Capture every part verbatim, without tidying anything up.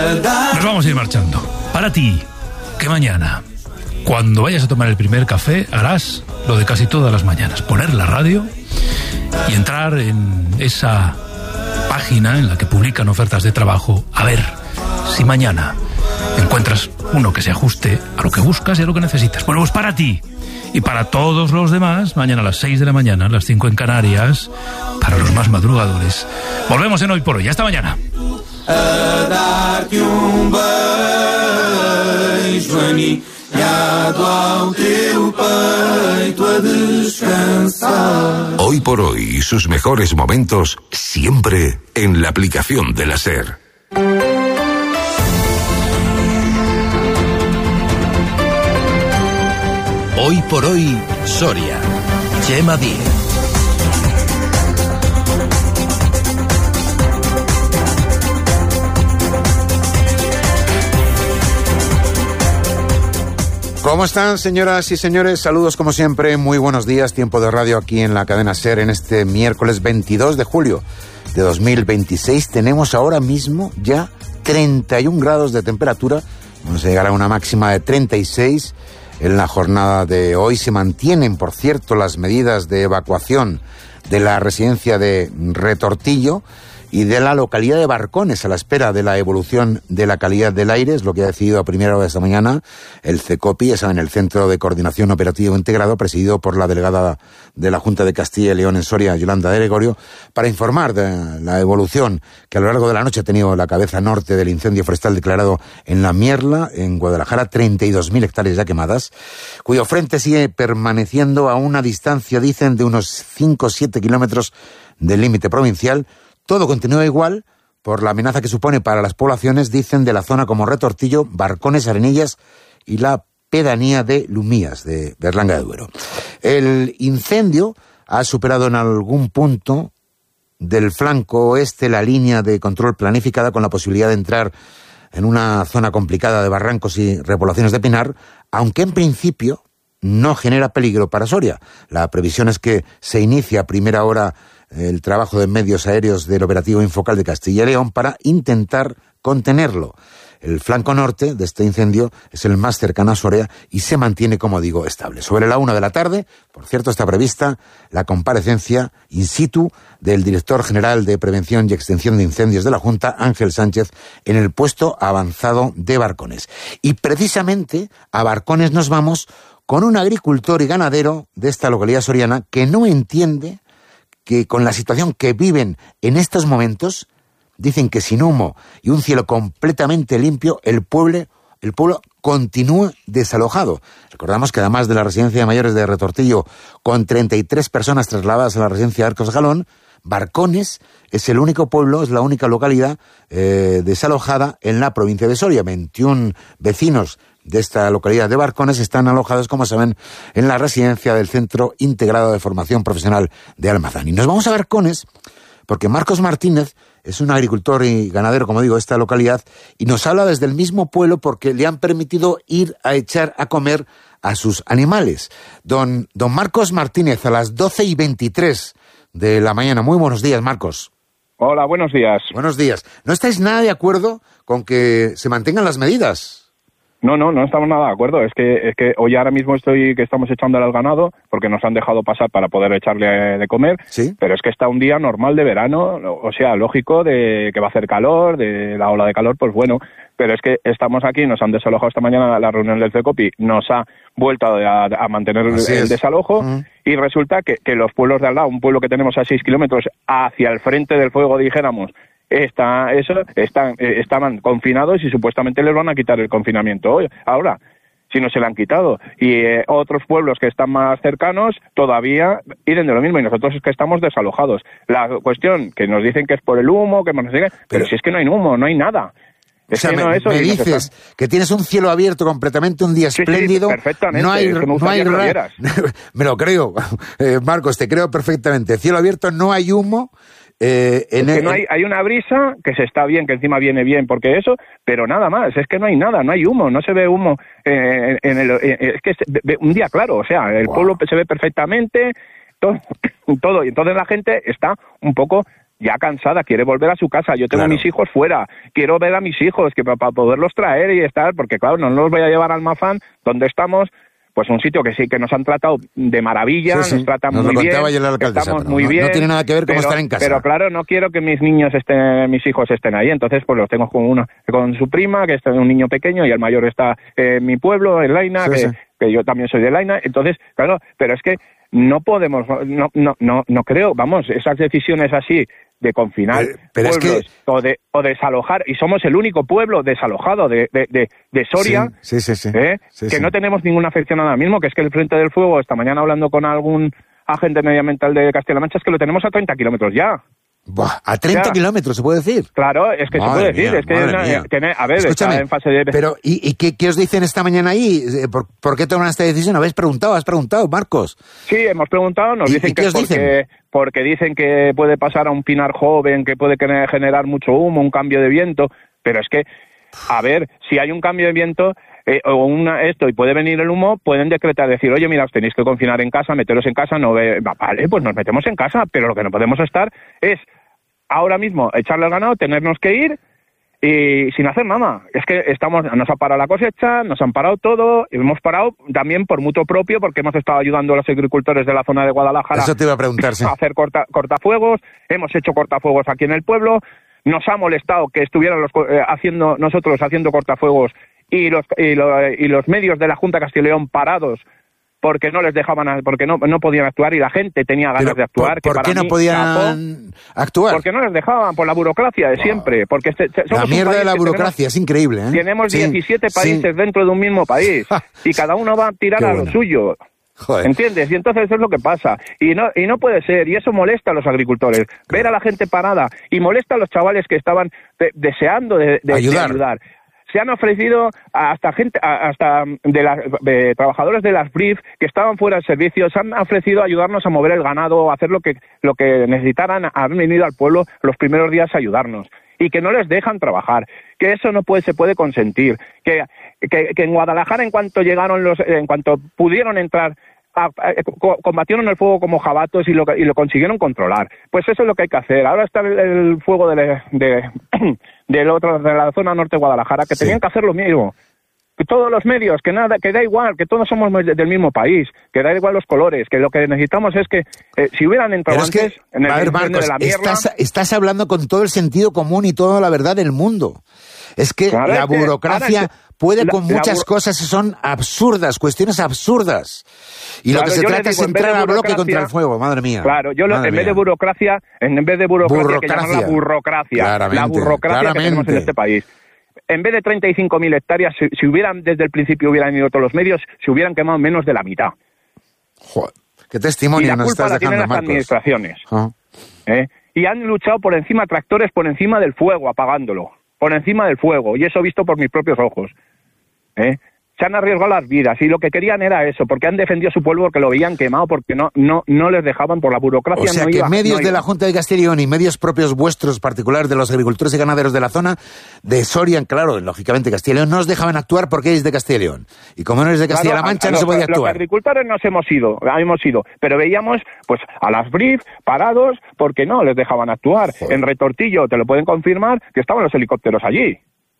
Nos vamos a ir marchando. Para ti, que mañana, cuando vayas a tomar el primer café, harás lo de casi todas las mañanas: poner la radio y entrar en esa página en la que publican ofertas de trabajo, a ver si mañana encuentras uno que se ajuste a lo que buscas y a lo que necesitas. Bueno, pues para ti y para todos los demás, mañana a las seis de la mañana, a las cinco en Canarias, para los más madrugadores. Volvemos en Hoy por Hoy. Hasta mañana. Hoy por Hoy y sus mejores momentos siempre en la aplicación de la SER. Hoy por Hoy, Soria. Chema Díez. ¿Cómo están, señoras y señores? Saludos como siempre, muy buenos días, tiempo de radio aquí en la cadena SER en este miércoles veintidós de julio de dos mil veintiséis. Tenemos ahora mismo ya treinta y un grados de temperatura, vamos a llegar a una máxima de treinta y seis. En la jornada de hoy se mantienen, por cierto, las medidas de evacuación de la residencia de Retortillo y de la localidad de Barcones, a la espera de la evolución de la calidad del aire. Es lo que ha decidido a primera hora de esta mañana el CECOPI, ya saben, el Centro de Coordinación Operativo Integrado, presidido por la delegada de la Junta de Castilla y León en Soria, Yolanda de Gregorio, para informar de la evolución que a lo largo de la noche ha tenido la cabeza norte del incendio forestal declarado en La Mierla, en Guadalajara, treinta y dos mil hectáreas ya quemadas, cuyo frente sigue permaneciendo a una distancia, dicen, de unos cinco o siete kilómetros del límite provincial. Todo continúa igual por la amenaza que supone para las poblaciones, dicen, de la zona como Retortillo, Barcones, Arenillas y la pedanía de Lumías, de Berlanga de Duero. El incendio ha superado en algún punto del flanco oeste la línea de control planificada, con la posibilidad de entrar en una zona complicada de barrancos y repoblaciones de pinar, aunque en principio no genera peligro para Soria. La previsión es que se inicie a primera hora el trabajo de medios aéreos del operativo Infocal de Castilla y León para intentar contenerlo. El flanco norte de este incendio es el más cercano a Soria y se mantiene, como digo, estable. Sobre la una de la tarde, por cierto, está prevista la comparecencia in situ del director general de Prevención y Extinción de Incendios de la Junta, Ángel Sánchez, en el puesto avanzado de Barcones. Y precisamente a Barcones nos vamos con un agricultor y ganadero de esta localidad soriana que no entiende que con la situación que viven en estos momentos, dicen que sin humo y un cielo completamente limpio, el pueblo, el pueblo continúa desalojado. Recordamos que además de la residencia de mayores de Retortillo, con treinta y tres personas trasladadas a la residencia de Arcos Galón, Barcones es el único pueblo, es la única localidad eh, desalojada en la provincia de Soria. veintiún vecinos de esta localidad de Barcones están alojados, como saben, en la residencia del Centro Integrado de Formación Profesional de Almazán. Y nos vamos a Barcones porque Marcos Martínez es un agricultor y ganadero, como digo, de esta localidad, y nos habla desde el mismo pueblo porque le han permitido ir a echar a comer a sus animales. Don, don Marcos Martínez, a las doce y veintitrés de la mañana. Muy buenos días, Marcos. Hola, buenos días. Buenos días. ¿No estáis nada de acuerdo con que se mantengan las medidas? No, no, no estamos nada de acuerdo. Es que es que hoy ahora mismo estoy que estamos echándole al ganado porque nos han dejado pasar para poder echarle de comer. Sí. Pero es que está un día normal de verano, o sea, lógico de que va a hacer calor, de la ola de calor, pues bueno. Pero es que estamos aquí, nos han desalojado esta mañana la reunión del CECOPI, nos ha vuelto a, a mantener el, el desalojo mm. y resulta que, que los pueblos de al lado, un pueblo que tenemos a seis kilómetros hacia el frente del fuego, dijéramos, Está, eso, están, eh, estaban confinados y supuestamente les van a quitar el confinamiento hoy, ahora, si no se le han quitado. Y eh, otros pueblos que están más cercanos todavía piden de lo mismo y nosotros es que estamos desalojados. La cuestión, que nos dicen que es por el humo, que no sé qué, pero, pero si es que no hay humo, no hay nada. Es o sea, que no me, eso, me dices está... que tienes un cielo abierto completamente, un día espléndido. Sí, sí, perfectamente. No hay, es que me, no hay ra... me lo creo, eh, Marcos, te creo perfectamente. Cielo abierto, no hay humo. Eh, en es que el... no hay, hay una brisa que se está bien, que encima viene bien, porque eso, pero nada más, es que no hay nada, no hay humo, no se ve humo eh, en el, eh, es que es un día claro, o sea, el wow. pueblo se ve perfectamente, todo, todo, y entonces la gente está un poco ya cansada, quiere volver a su casa. Yo tengo Claro. mis hijos fuera, quiero ver a mis hijos, que para, para poderlos traer y estar, porque claro, no los voy a llevar al Almazán, donde estamos, pues un sitio que sí, que nos han tratado de maravilla, Sí, sí. nos tratan Nos muy lo bien, contaba ayer la alcaldesa, estamos pero muy no- bien. no tiene nada que ver cómo pero, estar en casa. Pero claro, no quiero que mis niños estén, mis hijos estén ahí, entonces pues los tengo con uno, con su prima, que es un niño pequeño, y el mayor está en mi pueblo, en Laina, Sí, que, sí. que yo también soy de Laina, entonces, claro, pero es que no podemos, no, no, no, no creo, vamos, esas decisiones así de confinar Pero- pero es pueblos que- o de o desalojar, y somos el único pueblo desalojado de, de, de, de Soria, Sí, sí, sí. ¿eh? Sí, que sí. no tenemos ninguna afección ahora mismo, que es que el Frente del Fuego, esta mañana hablando con algún agente medioambiental de Castilla-La Mancha, es que lo tenemos a treinta kilómetros ya. Buah, a treinta Ya. kilómetros, ¿se puede decir? Claro, es que Madre se puede decir, mía, es que madre una- mía. tiene- a ver, Escúchame, está en fase de... Pero, ¿y, y qué, qué os dicen esta mañana ahí? Eh, ¿Por, por qué toman esta decisión? ¿Habéis preguntado? ¿Has preguntado, Marcos? Sí, hemos preguntado, nos ¿Y- dicen y que qué es os porque, dicen? porque dicen que puede pasar a un pinar joven, que puede que- generar mucho humo, un cambio de viento, pero es que, a ver, si hay un cambio de viento eh, o una esto y puede venir el humo, pueden decretar, decir, oye, mira, os tenéis que confinar en casa, meteros en casa, no ve... Va, vale, pues nos metemos en casa, pero lo que no podemos estar es ahora mismo echarle al ganado, tenernos que ir y sin hacer nada. Es que estamos, nos ha parado la cosecha, nos han parado todo, y hemos parado también por mutuo propio, porque hemos estado ayudando a los agricultores de la zona de Guadalajara Eso te iba a preguntar, sí. a hacer corta, cortafuegos, hemos hecho cortafuegos aquí en el pueblo, nos ha molestado que estuvieran los, eh, haciendo nosotros haciendo cortafuegos y los, y, lo- y los medios de la Junta de Castilla y León parados porque no les dejaban, a- porque no, no podían actuar y la gente tenía ganas Pero, de actuar. ¿Por, que por para qué no mí, podían actuar? porque no les dejaban, por la burocracia de siempre. Porque este- La somos un mierda país de la que burocracia, es increíble, ¿eh? Tenemos, tenemos Sí, diecisiete sí. países dentro de un mismo país y cada uno va a tirar Qué a bueno. lo suyo. Joder. ¿Entiendes? Y entonces eso es lo que pasa. Y no y no puede ser. Y eso molesta a los agricultores. Ver a la gente parada. Y molesta a los chavales que estaban de- deseando de, de- de Ayudar. ayudar. Se han ofrecido hasta gente, a- hasta de, las de trabajadores de las B R I F que estaban fuera del servicio, se han ofrecido ayudarnos a mover el ganado, a hacer lo que lo que necesitaran, han venido al pueblo los primeros días a ayudarnos y que no les dejan trabajar, que eso no puede se puede consentir, que, que, que en Guadalajara en cuanto llegaron los, en cuanto pudieron entrar a- a- co- combatieron el fuego como jabatos y lo, y lo consiguieron controlar. Pues eso es lo que hay que hacer. Ahora está el, el fuego de, la- de, del otro, de la zona norte de Guadalajara, que Sí. tenían que hacer lo mismo. Que todos los medios, que nada, que da igual, que todos somos de- del mismo país, que da igual los colores, que lo que necesitamos es que eh, si hubieran entrado Pero es que, antes en el a ver, incendio Marcos, de la mierda, estás, estás hablando con todo el sentido común y toda la verdad del mundo. Es que Claro, la es que- burocracia ahora es que puede la- con la muchas buro- cosas que son absurdas, cuestiones absurdas. Y lo Claro, que se yo le trata es digo, en vez entrar de a bloque burocracia- contra el fuego, madre mía. Claro, yo lo- Madre en vez de mía. burocracia, en vez de burocracia, hay que Burocracia. llamarla burocracia. Claramente, la burocracia que tenemos en claramente. este país. En vez de treinta y cinco mil hectáreas, si, si hubieran desde el principio hubieran ido todos los medios, se hubieran quemado menos de la mitad. Joder, qué Y testimonio la nos culpa estás la tienen dejando, las Marcos. administraciones. Ah. ¿eh? Y han luchado por encima, tractores por encima del fuego, apagándolo. Por encima del fuego. Y eso visto por mis propios ojos. ¿eh? Se han arriesgado las vidas y lo que querían era eso, porque han defendido a su pueblo porque lo veían quemado, porque no no no les dejaban por la burocracia. O sea no que iba, medios no de iba. la Junta de Castilla y León y medios propios vuestros, particulares de los agricultores y ganaderos de la zona de Soria, claro, lógicamente Castilla y León, no os dejaban actuar porque eres de Castilla y León. Y como no eres de Castilla-La Claro, Mancha, a- a no se los- podía Los actuar. agricultores nos hemos ido, hemos ido, pero veíamos pues a las B R I F parados porque no les dejaban actuar. Joder. En Retortillo te lo pueden confirmar que estaban los helicópteros allí.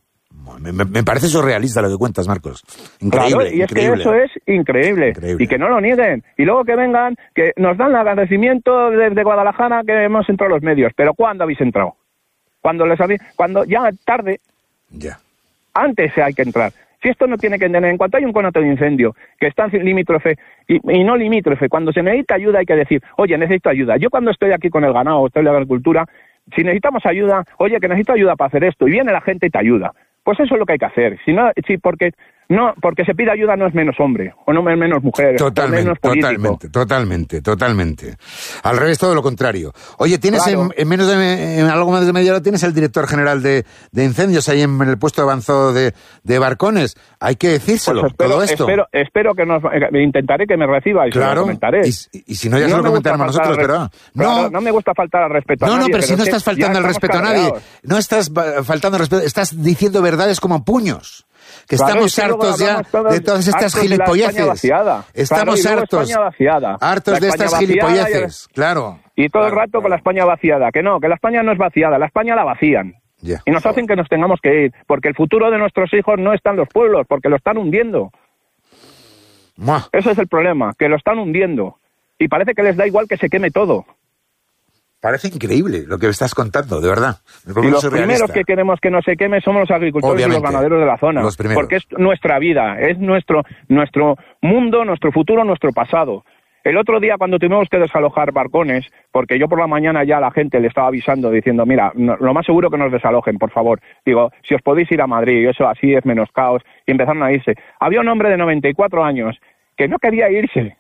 Me, me- me parece surrealista lo que cuentas, Marcos. Increíble, Claro, y es increíble. que eso es increíble. Increíble. Y que no lo nieguen. Y luego que vengan, que nos dan el agradecimiento desde Guadalajara que hemos entrado a los medios. Pero ¿cuándo habéis entrado? Cuando les habéis, cuando ya tarde, Ya. antes hay que entrar. Si esto no tiene que entender, en cuanto hay un conato de incendio que está en limítrofe y, y no limítrofe, cuando se necesita ayuda hay que decir, oye, necesito ayuda. Yo cuando estoy aquí con el ganado, estoy en la agricultura, si necesitamos ayuda, oye, que necesito ayuda para hacer esto, y viene la gente y te ayuda. Pues eso es lo que hay que hacer. Si no, si porque no, porque se pide ayuda no es menos hombre, o no es menos mujer, o Totalmente, menos político. totalmente, totalmente, totalmente. Al revés, todo lo contrario. Oye, tienes Claro. en, en menos de en algo más de media hora tienes el director general de, de incendios ahí en, el puesto avanzado de, de Barcones. Hay que decírselo, Pues espero, todo esto. espero, espero que nos eh, intentaré que me reciba y se Claro, lo comentaré. y, y si no ya se lo me gusta comentaremos faltar nosotros, al pero res- no. claro, no me gusta faltar al respeto a No, no, nadie, pero si no es que estás ya faltando al estamos respeto a nadie, cabreados. no estás va- faltando al respeto, estás diciendo verdades como puños. Que Claro, estamos y que luego hartos ya hablamos todos de todas estas hartos de la gilipolleces. España vaciada. Estamos Claro, y luego hartos, España vaciada. hartos La de España estas vaciada gilipolleces, claro. Y todo Claro, el rato claro. con la España vaciada. Que no, que la España no es vaciada, la España la vacían. Ya. Y nos hacen que nos tengamos que ir, porque el futuro de nuestros hijos no está en los pueblos, porque lo están hundiendo. Muah. Ese es el problema, que lo están hundiendo. Y parece que les da igual que se queme todo. Parece increíble lo que me estás contando, de verdad. Me Y pongo los surrealista. primeros que queremos que no se queme somos los agricultores Obviamente, y los ganaderos de la zona. los primeros. Porque es nuestra vida, es nuestro, nuestro mundo, nuestro futuro, nuestro pasado. El otro día, cuando tuvimos que desalojar barcones, porque yo por la mañana ya a la gente le estaba avisando diciendo, mira, no, lo más seguro que nos desalojen, por favor. Digo, si os podéis ir a Madrid, y eso así es menos caos. Y empezaron a irse. Había un hombre de noventa y cuatro años que no quería irse.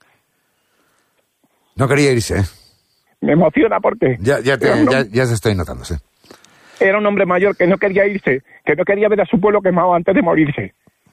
No quería irse, ¿eh? Me emociona porque Ya, ya, te, era, un, ya, ya se estoy notando, sí. era un hombre mayor que no quería irse, que no quería ver a su pueblo quemado antes de morirse.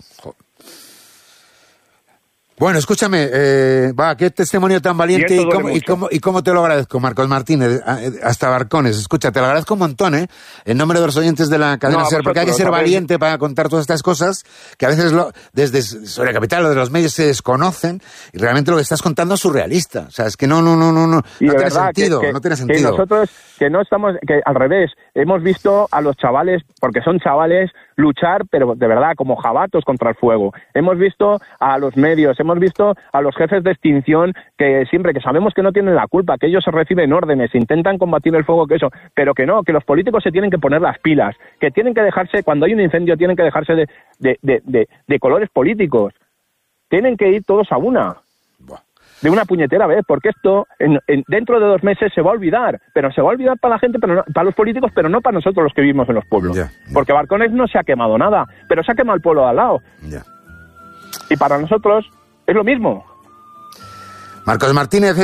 Bueno, escúchame, eh, va, qué testimonio tan valiente Y y, esto duele cómo, y, mucho. cómo, y cómo te lo agradezco, Marcos Martínez, hasta Barcones. Escucha, te lo agradezco un montón, ¿eh? En nombre de los oyentes de la cadena No, SER, porque hay que vosotros, ser a ver. valiente para contar todas estas cosas que a veces lo, desde sobre Capital o de los medios se desconocen y realmente lo que estás contando es surrealista. O sea, es que no, no, no, no, no, Y no de tiene verdad sentido, que, que, no tiene que sentido. nosotros, que no estamos, que al revés, hemos visto a los chavales, porque son chavales, luchar, pero de verdad, como jabatos contra el fuego. Hemos visto a los medios, hemos visto a los jefes de extinción que siempre, que sabemos que no tienen la culpa, que ellos reciben órdenes, intentan combatir el fuego, que eso, pero que no, que los políticos se tienen que poner las pilas, que tienen que dejarse, cuando hay un incendio, tienen que dejarse de, de, de, de, de colores políticos. Tienen que ir todos a una. De una puñetera vez, porque esto en, en, dentro de dos meses se va a olvidar, pero se va a olvidar para la gente, pero no, para los políticos, pero no para nosotros los que vivimos en los pueblos. Ya, ya. Porque Barcones no se ha quemado nada, pero se ha quemado el pueblo de al lado. Ya. Y para nosotros es lo mismo. Marcos Martínez